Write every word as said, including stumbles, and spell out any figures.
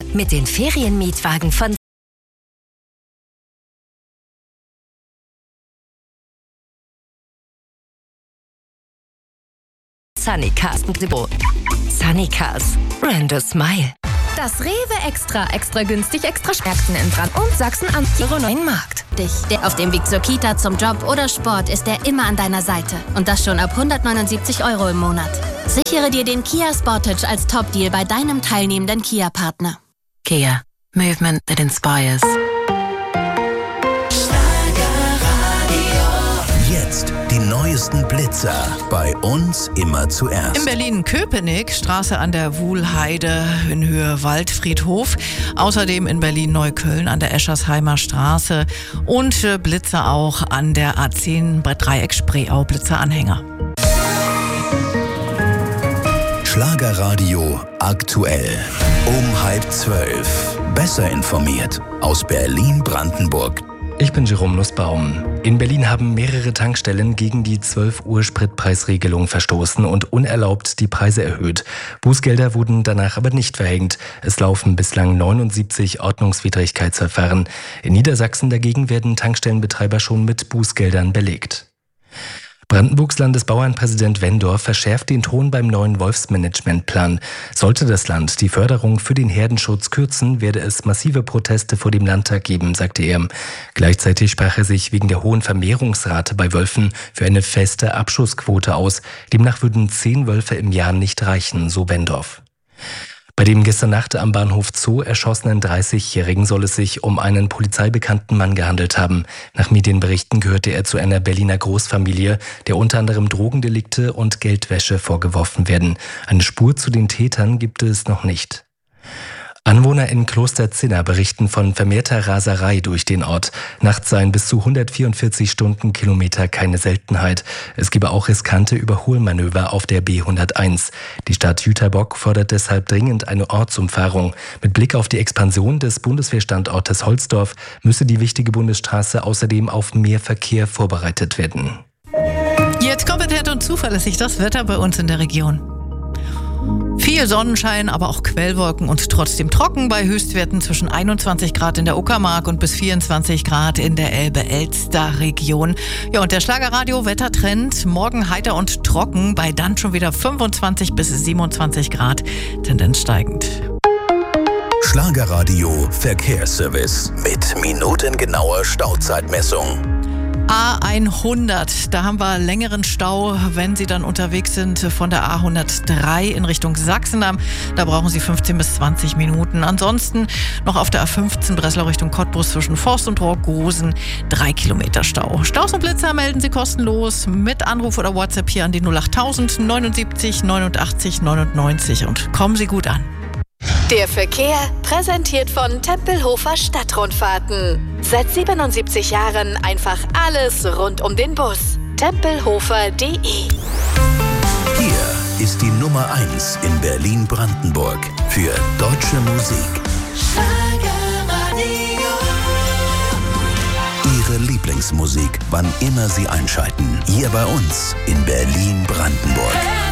Mit den Ferienmietwagen von Sunnycars. Sunnycars. Brand a Smile. Das Rewe Extra, extra günstig, extra Märkten in Brand und Sachsen-Anhalt neuen Markt. Dich, der auf dem Weg zur Kita, zum Job oder Sport ist er immer an deiner Seite. Und das schon ab hundertneunundsiebzig Euro im Monat. Sichere dir den Kia Sportage als Top-Deal bei deinem teilnehmenden Kia-Partner. Kia. Movement that inspires. Jetzt die neuesten Blitzer. Bei uns immer zuerst. In Berlin-Köpenick, Straße an der Wuhlheide in Höhe Waldfriedhof. Außerdem in Berlin-Neukölln an der Eschersheimer Straße. Und äh, Blitzer auch an der A zehn Dreieck Spreeau, Blitzeranhänger. Schlagerradio aktuell. Um halb zwölf. Besser informiert aus Berlin-Brandenburg. Ich bin Jerome Nussbaum. In Berlin haben mehrere Tankstellen gegen die zwölf Uhr Spritpreisregelung verstoßen und unerlaubt die Preise erhöht. Bußgelder wurden danach aber nicht verhängt. Es laufen bislang neunundsiebzig Ordnungswidrigkeitsverfahren. In Niedersachsen dagegen werden Tankstellenbetreiber schon mit Bußgeldern belegt. Brandenburgs Landesbauernpräsident Wendorf verschärft den Ton beim neuen Wolfsmanagementplan. Sollte das Land die Förderung für den Herdenschutz kürzen, werde es massive Proteste vor dem Landtag geben, sagte er. Gleichzeitig sprach er sich wegen der hohen Vermehrungsrate bei Wölfen für eine feste Abschussquote aus. Demnach würden zehn Wölfe im Jahr nicht reichen, so Wendorf. Bei dem gestern Nacht am Bahnhof Zoo erschossenen dreißigjährigen soll es sich um einen polizeibekannten Mann gehandelt haben. Nach Medienberichten gehörte er zu einer Berliner Großfamilie, der unter anderem Drogendelikte und Geldwäsche vorgeworfen werden. Eine Spur zu den Tätern gibt es noch nicht. Anwohner in Klosterzinna berichten von vermehrter Raserei durch den Ort. Nachts seien bis zu hundertvierundvierzig Stundenkilometer keine Seltenheit. Es gebe auch riskante Überholmanöver auf der B hunderteins. Die Stadt Jüterbock fordert deshalb dringend eine Ortsumfahrung. Mit Blick auf die Expansion des Bundeswehrstandortes Holzdorf müsse die wichtige Bundesstraße außerdem auf mehr Verkehr vorbereitet werden. Jetzt kompetent und zuverlässig das Wetter bei uns in der Region. Viel Sonnenschein, aber auch Quellwolken und trotzdem trocken bei Höchstwerten zwischen einundzwanzig Grad in der Uckermark und bis vierundzwanzig Grad in der Elbe-Elster-Region. Ja, und der Schlagerradio-Wettertrend, morgen heiter und trocken, bei dann schon wieder fünfundzwanzig bis siebenundzwanzig Grad, Tendenz steigend. Schlagerradio Verkehrsservice mit minutengenauer Stauzeitmessung. A hundert, da haben wir längeren Stau, wenn Sie dann unterwegs sind von der A hundertdrei in Richtung Sachsendamm. Da brauchen Sie fünfzehn bis zwanzig Minuten. Ansonsten noch auf der A fünfzehn Breslau Richtung Cottbus zwischen Forst und Rohrgosen drei Kilometer Stau. Staus und Blitzer melden Sie kostenlos mit Anruf oder WhatsApp hier an die null achttausend neunundsiebzig neunundachtzig neunundneunzig und kommen Sie gut an. Der Verkehr präsentiert von Tempelhofer Stadtrundfahrten. Seit siebenundsiebzig Jahren einfach alles rund um den Bus. tempelhofer punkt de. Hier ist die Nummer eins in Berlin-Brandenburg für deutsche Musik. Schlagerradio. Ihre Lieblingsmusik, wann immer Sie einschalten. Hier bei uns in Berlin-Brandenburg.